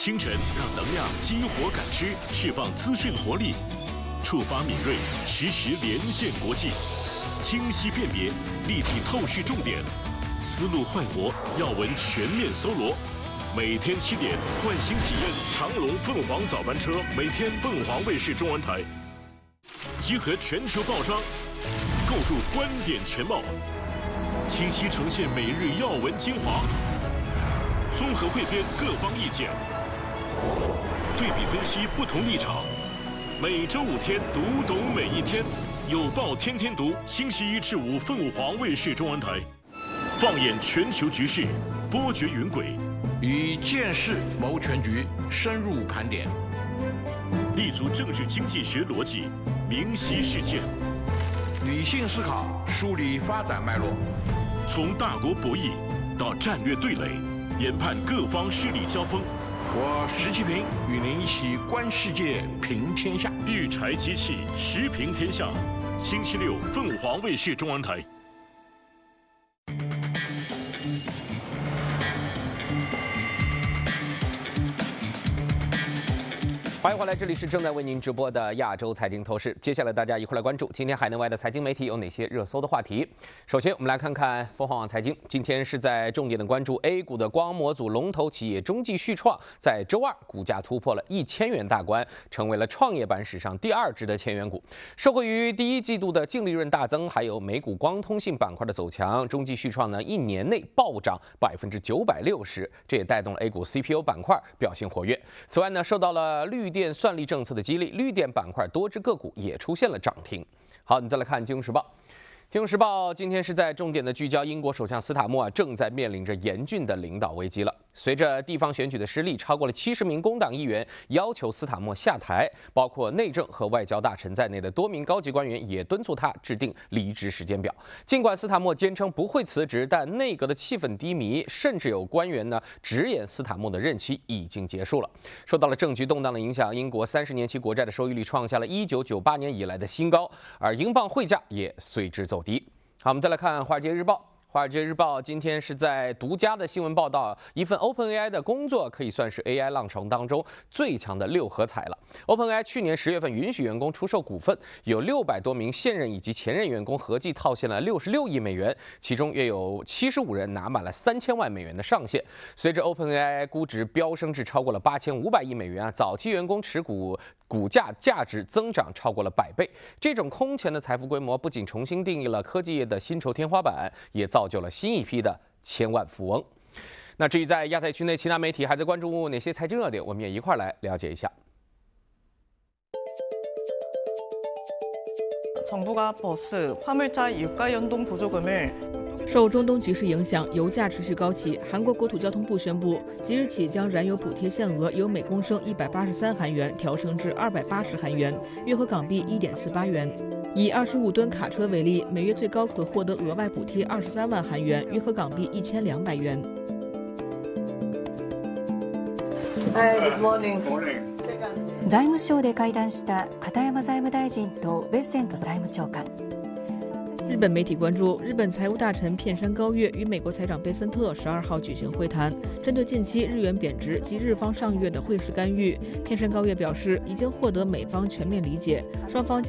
清晨让能量激活感知，释放资讯活力，触发敏锐，实时连线国际，清晰辨别，立体透视重点，思路焕活，要闻全面搜罗。每天7点，唤醒体验长荣凤凰早班车，每天凤凰卫视中文台，集合全球报章，构筑观点全貌，清晰呈现每日要闻精华，综合汇编各方意见，对比分析不同立场。每周5天，读懂每一天，有报天天读。星期1至5，凤凰卫视中文台，放眼全球局势，波谲云轨。 以见识谋全局，深入盘点， 立足政治经济学逻辑，明晰事件， 理性思考，梳理发展脉络， 从大国博弈到战略对垒，研判各方势力交锋。 我石其平与您一起观世界，评天下。 育才机器，时评天下。星期6，凤凰卫视中文台。 欢迎回来，这里是正在为您直播的亚洲财经透视。接下来大家一块来关注今天海内外的财经媒体有哪些热搜的话题。首先，我们来看看凤凰网财经，今天是在重点的关注 A 股的光模组龙头企业中继续创，在周二股价突破了1000元大关，成为了创业板史上第2只的千元股。受惠于第1季度的净利润大增，还有美股光通信板块的走强，中继续创呢1年内暴涨960%，这也带动了 A 股 CPU 板块表现活跃。此外呢，受到了绿电算力政策的激励，绿电板块多只个股也出现了涨停。好，你再来看《金融时报》。《金融时报》今天是在重点的聚焦英国首相斯塔默正在面临着严峻的领导危机了。随着地方选举的失利，超过了70名工党议员要求斯塔默下台，包括内政和外交大臣在内的多名高级官员也敦促他制定离职时间表。尽管斯塔默坚称不会辞职，但内阁的气氛低迷，甚至有官员呢直言斯塔默的任期已经结束了。受到了政局动荡的影响，英国30年期国债的收益率创下了1998年以来的新高，而英镑汇价也随之走低。好，我们再来看《华尔街日报》。《华尔街日报》今天是在独家的新闻报道，一份 OpenAI 的工作可以算是 AI 浪潮当中最强的6合彩了。OpenAI 去年10月份允许员工出售股份，有600多名现任以及前任员工合计套现了66亿美元，其中约有75人拿满了3000万美元的上限。随着 OpenAI 估值飙升至超过了8500亿美元早期员工持股价价值增长超过了100倍。这种空前的财富规模不仅重新定义了科技业的薪酬天花板，也造就了新一批的千万富翁。那至于在亚太区内，其他媒体还在关注哪些财经热点，我们也一块来了解一下。 정부가 버스, 화물차 유가 연동 보조금을 受中东局势影响，油价持续高企。韩国国土交通部宣布，即日起将燃油补贴限额由每公升183韩元调升至280韩元，约合港币1.48元。以25吨卡车为例，每月最高可获得额外補貼23万韓元，約合港幣1200元。 Good morning. 財務省で会談した片山財務大臣とベッセント財務長官。 日本媒体关注，日本财务大臣片山高月与美国财长贝森特12号举行会谈，针对近期日元贬值及日方上月的汇市干预，片山高月表示已经获得美方全面理解，双方